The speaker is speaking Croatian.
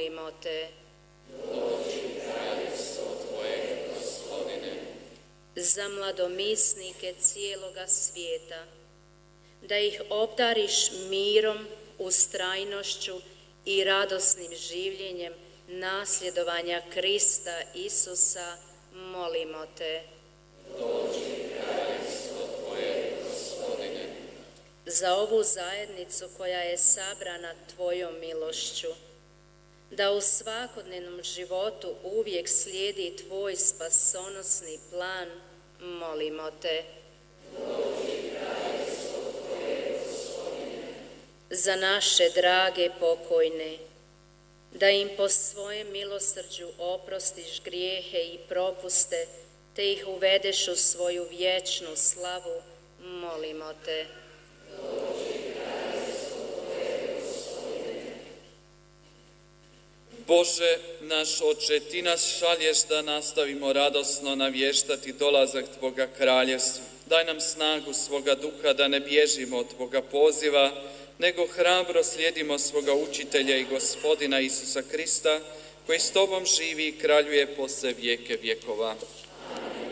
molimo te. Dođi kraljevstvo Tvoje, Gospodine. Za mladomisnike cijeloga svijeta, da ih obdariš mirom, ustrajnošću i radosnim življenjem nasljedovanja Krista Isusa, molimo te. Dođi kraljevstvo Tvoje, Gospodine. Za ovu zajednicu koja je sabrana Tvojom milošću, da u svakodnevnom životu uvijek slijedi Tvoj spasonosni plan, molimo te. Dođi kraljevstvo Tvoje, Gospodine. Za naše drage pokojne, da im po svojem milosrđu oprostiš grijehe i propuste, te ih uvedeš u svoju vječnu slavu, molimo te. Dođi kraljevstvo Tvoje, Gospodine. Bože, naš Oče, Ti nas šalješ da nastavimo radosno navještati dolazak Tvoga kraljevstva. Daj nam snagu svoga duha da ne bježimo od Tvoga poziva, nego hrabro slijedimo svoga učitelja i Gospodina Isusa Krista, koji s Tobom živi i kraljuje poslije vijeke vjekova.